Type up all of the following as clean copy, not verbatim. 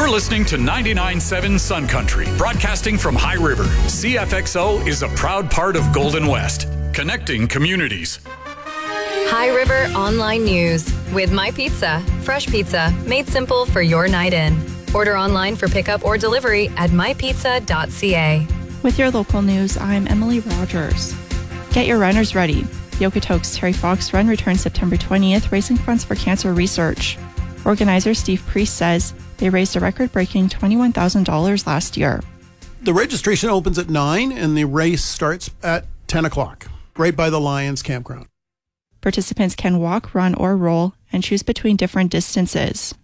You're listening to 99.7 Sun Country, broadcasting from High River. CFXO is a proud part of Golden West, connecting communities. High River Online News with My Pizza. Fresh pizza made simple for your night in. Order online for pickup or delivery at mypizza.ca. With your local news, I'm Emily Rogers. Get your runners ready. The Okotoks Terry Fox Run returns September 20th, raising funds for cancer research. Organizer Steve Priest says they raised a record-breaking $21,000 last year. The registration opens at 9 and the race starts at 10 o'clock, right by the Lions campground. Participants can walk, run, or roll and choose between different distances.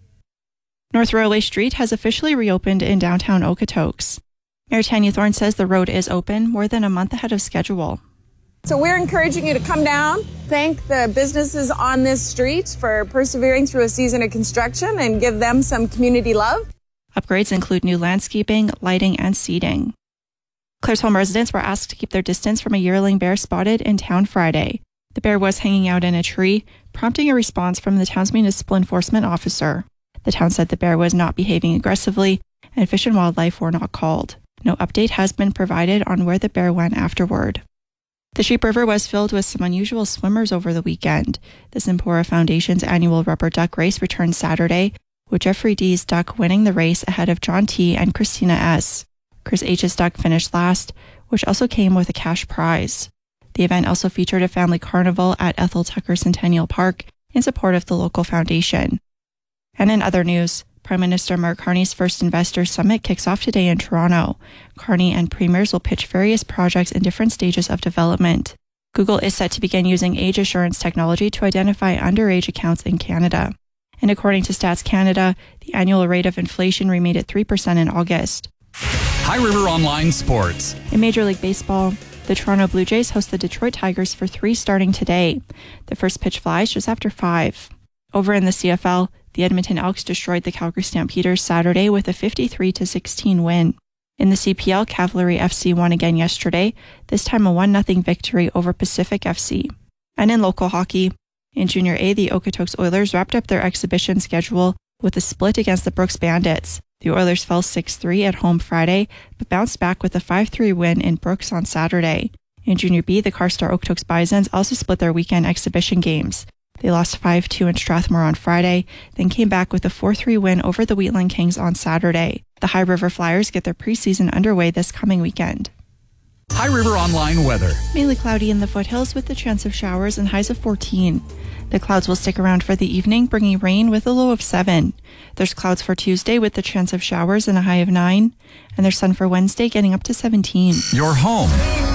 North Railway Street has officially reopened in downtown Okotoks. Mayor Tanya Thorne says the road is open more than a month ahead of schedule. So we're encouraging you to come down, thank the businesses on this street for persevering through a season of construction and give them some community love. Upgrades include new landscaping, lighting, and seating. Claresholm residents were asked to keep their distance from a yearling bear spotted in town Friday. The bear was hanging out in a tree, prompting a response from the town's municipal enforcement officer. The town said the bear was not behaving aggressively, and Fish and Wildlife were not called. No update has been provided on where the bear went afterward. The Sheep River was filled with some unusual swimmers over the weekend. The Simpora Foundation's annual rubber duck race returned Saturday, with Jeffrey D's duck winning the race ahead of John T. and Christina S. Chris H's duck finished last, which also came with a cash prize. The event also featured a family carnival at Ethel Tucker Centennial Park in support of the local foundation. And in other news, Prime Minister Mark Carney's first investor summit kicks off today in Toronto. Carney and premiers will pitch various projects in different stages of development. Google is set to begin using age assurance technology to identify underage accounts in Canada. And according to Stats Canada, the annual rate of inflation remained at 3% in August. High River Online Sports. In Major League Baseball, the Toronto Blue Jays host the Detroit Tigers for 3 starting today. The first pitch flies just after 5. Over in the CFL, the Edmonton Elks destroyed the Calgary Stampeders Saturday with a 53-16 win. In the CPL, Cavalry FC won again yesterday, this time a 1-0 victory over Pacific FC. And in local hockey, in Junior A, the Okotoks Oilers wrapped up their exhibition schedule with a split against the Brooks Bandits. The Oilers fell 6-3 at home Friday, but bounced back with a 5-3 win in Brooks on Saturday. In Junior B, the Carstar Okotoks Bisons also split their weekend exhibition games. They lost 5-2 in Strathmore on Friday, then came back with a 4-3 win over the Wheatland Kings on Saturday. The High River Flyers get their preseason underway this coming weekend. High River Online weather. Mainly cloudy in the foothills with the chance of showers and highs of 14. The clouds will stick around for the evening, bringing rain with a low of 7. There's clouds for Tuesday with the chance of showers and a high of 9. And there's sun for Wednesday getting up to 17. Your home.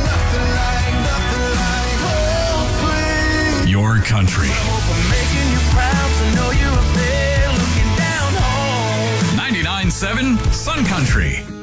Your country. 99.7 Sun Country.